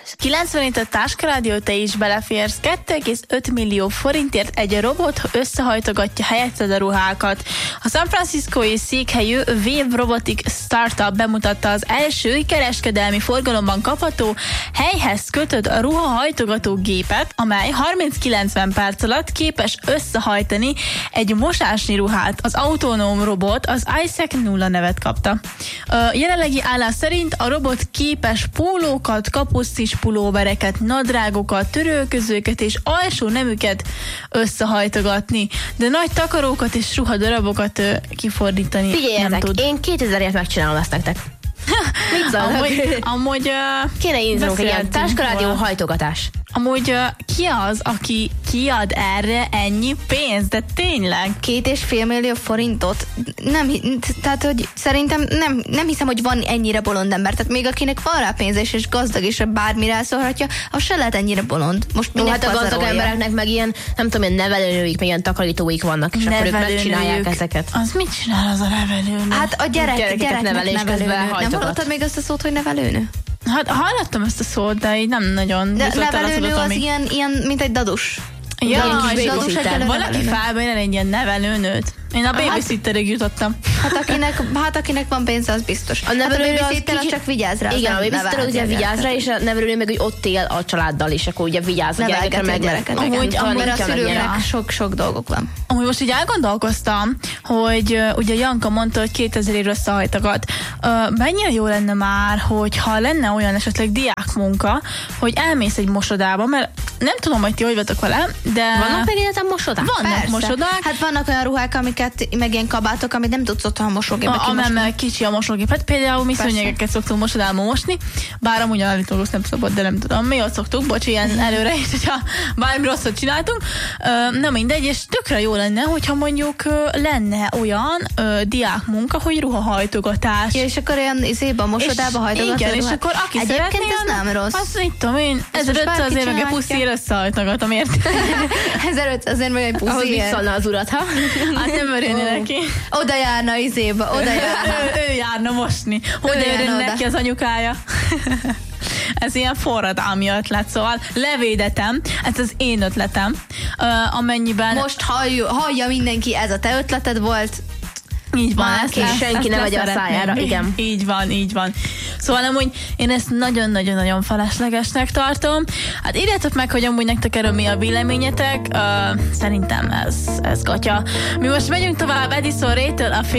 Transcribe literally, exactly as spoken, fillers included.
kilencvenöt Táskarádió, te is beleférsz. kettő egész öt millió forintért egy robot összehajtogatja helyetted a ruhákat. A San Franciscói székhelyű Wave Robotic Startup bemutatta az első kereskedelmi forgalomban kapható helyhez kötött ruhahajtogató gépet, amely harminc-kilencven perc alatt képes összehajtani egy mosásnyi ruhát. Az autonóm robot az Isaac nulla nevet kapta. A jelenlegi állás szerint a robot képes pólókat, kapusztis pulóvereket, nadrágokat, törölközőket és alsó neműket összehajtogatni, de nagy takarókat és ruhadarabokat ö, kifordítani Figyeljetek, nem tud. én kétezerért megcsinálom ezt nektek. Mit szólnak? Amúgy, amúgy uh, Kéne indulnunk egy ilyen beszéltünk Táskarádió róla. hajtogatás. Amúgy uh, ki az, aki kiad erre ennyi pénzt? De tényleg? Két és fél millió forintot? Nem, tehát, hogy szerintem nem, nem hiszem, hogy van ennyire bolond ember. Tehát még akinek van rá pénz és, és gazdag, és bármire elszólhatja, az se lehet ennyire bolond. Most Jó, minek hát a gazdag pazarolja? embereknek meg ilyen, nem tudom, ilyen nevelőnőik, meg ilyen takarítóik vannak, és akkor ők megcsinálják ezeket. Az mit csinál az a nevelőnő? Hát a gyerek, Gyerekeket gyereknek nevelés közben nevelőnő. Nem hajtogat. hallottad még azt a szót, hogy nevelőnő? Hát hallottam ezt a szót, de így nem nagyon De jutott el az nevelőnő adat, az ami... ilyen, ilyen, mint egy dadus. Ja, Dadus, és babysitter. akkor valaki felbejön egy ilyen nevelőnőt. Én a babysitterig jutottam. Hát akinek, hát akinek van pénze, az biztos. A nevelőnő hát a az babysitter az kicsit- csak vigyáz rá. az Igen, a nem babysitter nevelheti ugye a vigyáz rá, gyereket. és a nevelőnő meg úgy ott él a családdal, és akkor ugye vigyáz a gyerekekre, Nevelgeti a meg gyereket. meg- Amúgy- meg- amúgy Mert a meg- meg- szülőknek sok-sok dolgok van. Amúgy most így elgondolkoztam, hogy uh, ugye Janka mondta, hogy kétezer összehajtogat. Uh, mennyire jó lenne már, hogyha lenne olyan esetleg diákmunka, hogy elmész egy mosodába, mert nem tudom, hogy ti hogy vagytok vele, de... Vannak még egyetem mosodák? Vannak Persze. mosodák. Hát vannak olyan ruhák, amiket, meg ilyen kabátok, amit nem tudsz otthon a mosógépbe A, kimosni. amellett kicsi a mosógép. Hát például mi Persze. szőnyegeket szoktunk mosodába mosni, bár amúgy állítólag nem szabad, de nem tudom. Mi ott szoktuk, bocs, ilyen előre is, hogyha bármi rosszat csináltunk. Ö, na mindegy, és tökre jó lenne, hogyha mondjuk ö, lenne olyan ö, diákmunka, hogy ruhahajtogatás. Ja, és akkor olyan izébe a mosodába hajtogatod. Igen, és ruhát. akkor aki Egyébként szeretné, ez nem rossz. azt mit tudom én, Ezt most ezerötszáz bárki éveke csinálhatja. puszír összehajtogatom, érted? ezerötszáz meg egy Ahhoz puszi. visszalna az urat, ha? Hát nem örülni neki. Oda járna izébe, oda járna. ő, ő járna mosni. Hogy Ő járna örülni oda. neki az anyukája? Ez ilyen forradalmi ötlet, szóval levédetem, ez az én ötletem, uh, amennyiben... Most hallja, hallja mindenki, ez a te ötleted volt. Így van, Már ezt, és ezt, senki ezt ne vegye a leszeretném. szájára, igen. Így van, így van. Szóval amúgy én ezt nagyon-nagyon-nagyon feleslegesnek tartom. Hát írjátok meg, hogy amúgy nektek erről mi a véleményetek. Uh, szerintem ez, ez gatya. Mi most megyünk tovább Edison Ray-től a